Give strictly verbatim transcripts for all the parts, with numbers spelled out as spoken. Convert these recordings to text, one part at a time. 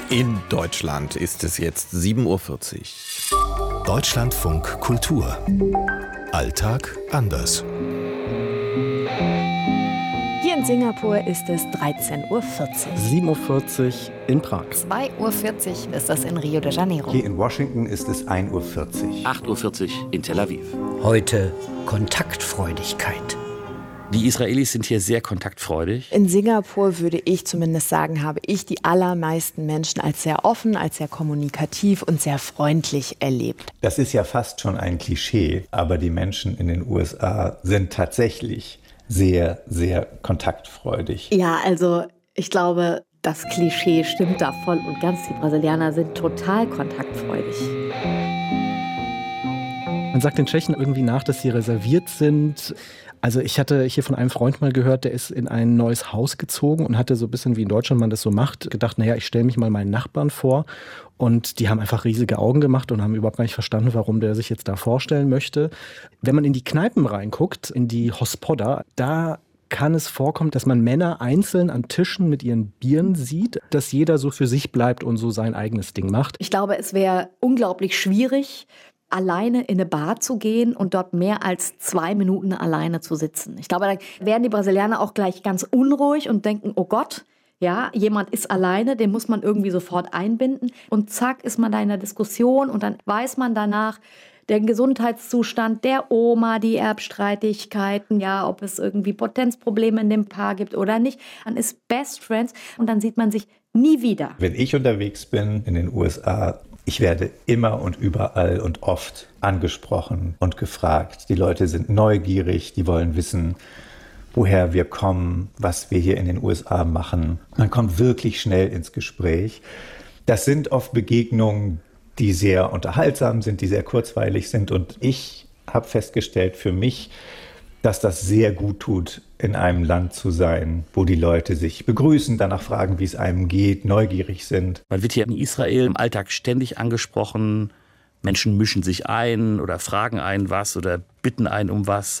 In Deutschland ist es jetzt sieben Uhr vierzig. Deutschlandfunk Kultur. Alltag anders. Hier in Singapur ist es dreizehn Uhr vierzig. sieben Uhr vierzig in Prag. zwei Uhr vierzig ist das in Rio de Janeiro. Hier in Washington ist es ein Uhr vierzig. acht Uhr vierzig in Tel Aviv. Heute Kontaktfreudigkeit. Die Israelis sind hier sehr kontaktfreudig. In Singapur würde ich zumindest sagen, habe ich die allermeisten Menschen als sehr offen, als sehr kommunikativ und sehr freundlich erlebt. Das ist ja fast schon ein Klischee, aber die Menschen in den U S A sind tatsächlich sehr, sehr kontaktfreudig. Ja, also ich glaube, das Klischee stimmt da voll und ganz. Die Brasilianer sind total kontaktfreudig. Man sagt den Tschechen irgendwie nach, dass sie reserviert sind. Also ich hatte hier von einem Freund mal gehört, der ist in ein neues Haus gezogen und hatte so ein bisschen, wie in Deutschland man das so macht, gedacht, naja, ich stelle mich mal meinen Nachbarn vor. Und die haben einfach riesige Augen gemacht und haben überhaupt gar nicht verstanden, warum der sich jetzt da vorstellen möchte. Wenn man in die Kneipen reinguckt, in die Hospoda, da kann es vorkommen, dass man Männer einzeln an Tischen mit ihren Bieren sieht, dass jeder so für sich bleibt und so sein eigenes Ding macht. Ich glaube, es wäre unglaublich schwierig, alleine in eine Bar zu gehen und dort mehr als zwei Minuten alleine zu sitzen. Ich glaube, da werden die Brasilianer auch gleich ganz unruhig und denken, oh Gott, ja, jemand ist alleine, den muss man irgendwie sofort einbinden. Und zack, ist man da in der Diskussion und dann weiß man danach den Gesundheitszustand der Oma, die Erbstreitigkeiten, ja, ob es irgendwie Potenzprobleme in dem Paar gibt oder nicht. Man ist Best Friends und dann sieht man sich nie wieder. Wenn ich unterwegs bin in den U S A, ich werde immer und überall und oft angesprochen und gefragt. Die Leute sind neugierig, die wollen wissen, woher wir kommen, was wir hier in den U S A machen. Man kommt wirklich schnell ins Gespräch. Das sind oft Begegnungen, die sehr unterhaltsam sind, die sehr kurzweilig sind. Und ich habe festgestellt für mich, dass das sehr gut tut, in einem Land zu sein, wo die Leute sich begrüßen, danach fragen, wie es einem geht, neugierig sind. Man wird hier in Israel im Alltag ständig angesprochen. Menschen mischen sich ein oder fragen einen was oder bitten einen um was.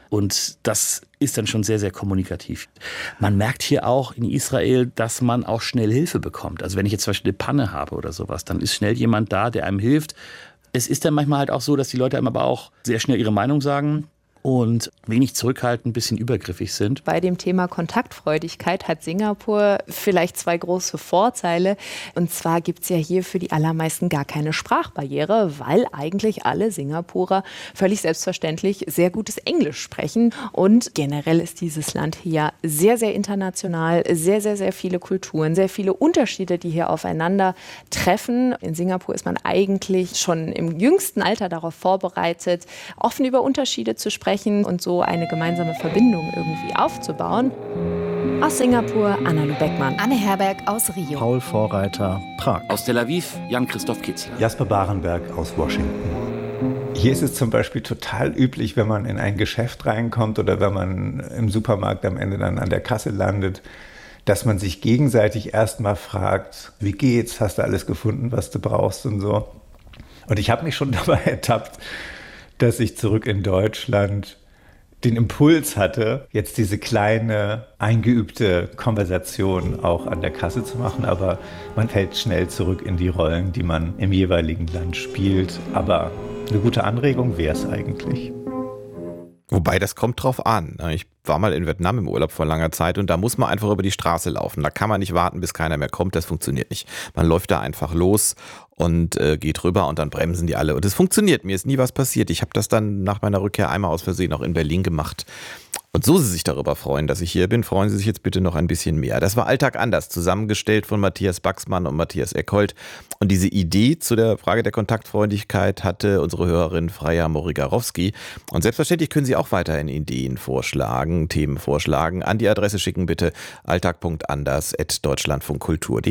Und das ist dann schon sehr, sehr kommunikativ. Man merkt hier auch in Israel, dass man auch schnell Hilfe bekommt. Also wenn ich jetzt zum Beispiel eine Panne habe oder sowas, dann ist schnell jemand da, der einem hilft. Es ist dann manchmal halt auch so, dass die Leute einem aber auch sehr schnell ihre Meinung sagen und wenig zurückhaltend, ein bisschen übergriffig sind. Bei dem Thema Kontaktfreudigkeit hat Singapur vielleicht zwei große Vorteile. Und zwar gibt es ja hier für die allermeisten gar keine Sprachbarriere, weil eigentlich alle Singapurer völlig selbstverständlich sehr gutes Englisch sprechen. Und generell ist dieses Land hier sehr, sehr international, sehr, sehr, sehr viele Kulturen, sehr viele Unterschiede, die hier aufeinander treffen. In Singapur ist man eigentlich schon im jüngsten Alter darauf vorbereitet, offen über Unterschiede zu sprechen und so eine gemeinsame Verbindung irgendwie aufzubauen. Aus Singapur, Anna-Lu Beckmann. Anne Herberg aus Rio. Paul Vorreiter, Prag. Aus Tel Aviv, Jan-Christoph Kitzler. Jasper Barenberg aus Washington. Hier ist es zum Beispiel total üblich, wenn man in ein Geschäft reinkommt oder wenn man im Supermarkt am Ende dann an der Kasse landet, dass man sich gegenseitig erstmal fragt, wie geht's, hast du alles gefunden, was du brauchst und so. Und ich habe mich schon dabei ertappt, dass ich zurück in Deutschland den Impuls hatte, jetzt diese kleine, eingeübte Konversation auch an der Kasse zu machen. Aber man fällt schnell zurück in die Rollen, die man im jeweiligen Land spielt. Aber eine gute Anregung wäre es eigentlich. Wobei, das kommt drauf an. Ich war mal in Vietnam im Urlaub vor langer Zeit und da muss man einfach über die Straße laufen. Da kann man nicht warten, bis keiner mehr kommt. Das funktioniert nicht. Man läuft da einfach los und äh, geht rüber und dann bremsen die alle. Und es funktioniert. Mir ist nie was passiert. Ich habe das dann nach meiner Rückkehr einmal aus Versehen auch in Berlin gemacht. Und so Sie sich darüber freuen, dass ich hier bin, freuen Sie sich jetzt bitte noch ein bisschen mehr. Das war Alltag anders, zusammengestellt von Matthias Baxmann und Matthias Eckhold. Und diese Idee zu der Frage der Kontaktfreundlichkeit hatte unsere Hörerin Freya Morigarowski. Und selbstverständlich können Sie auch weiterhin Ideen vorschlagen, Themen vorschlagen. An die Adresse schicken bitte alltag punkt anders at deutschlandfunkkultur punkt de.